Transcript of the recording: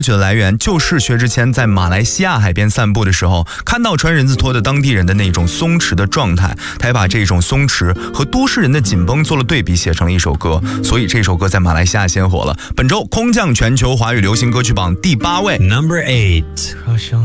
的来源就是薛之谦在马来西亚海边散步的时候，看到穿人字拖的当地人的那种松弛的状态，他也把这种松弛和都市人的紧绷做了对比，写成了一首歌，所以这首歌在马来西亚先火了。本周空降全球华语流行歌曲榜第8位 Number 8。